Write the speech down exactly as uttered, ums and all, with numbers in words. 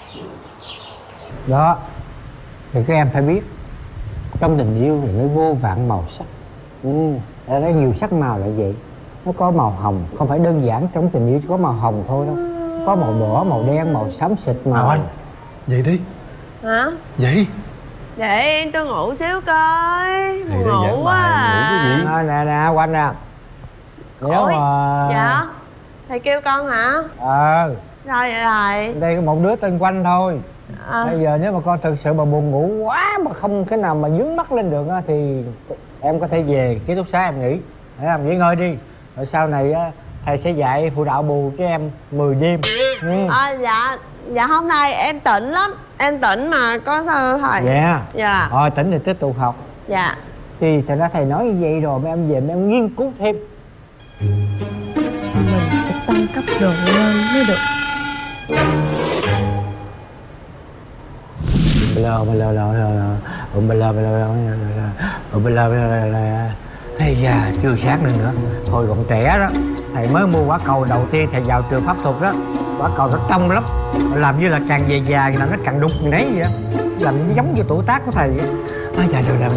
Đó, thì các em phải biết, trong tình yêu thì nó vô vạn màu sắc. Ừ, ở đây nhiều sắc màu là vậy. Nó có màu hồng, không phải đơn giản trong tình yêu chỉ có màu hồng thôi đâu. Có màu đỏ, màu đen, màu xám xịt, màu... Nào anh, dậy đi. Hả? Dậy. Vậy tôi ngủ xíu coi. Thầy đang Ngủ giảng quá bài, ngủ cái gì? à. Nè nè, quanh nè. Nếu Ủa, mà... dạ thầy kêu con hả? Ờ, Sao vậy thầy? đây có một đứa tên Quanh thôi. À, Bây giờ nếu mà con thực sự mà buồn ngủ quá mà không cái nào mà dướng mắt lên được á, thì em có thể về ký túc xá em nghỉ, để em nghỉ ngơi đi. Rồi sau này á, thầy sẽ dạy phụ đạo bù cho em mười đêm. Ừ. à dạ dạ hôm nay em tỉnh lắm, em tỉnh mà có sao thầy? Dạ. Dạ. Rồi tỉnh thì tiếp tục học. Dạ. Thì thật ra thầy nói như vậy rồi mà em về mà em nghiên cứu thêm. Mình phải tăng cấp độ lên mới được. Bla bla bla bla bla bla bla bla bla bla. Hay da, chưa sáng lên nữa. Hồi còn trẻ đó, thầy mới mua quả cầu đầu tiên thầy vào trường pháp thuật đó. Quả cầu nó trong lắm, làm như là càng về già là nó càng đục nấy vậy á, làm giống như tuổi tác của thầy vậy. Ôi trời trời, làm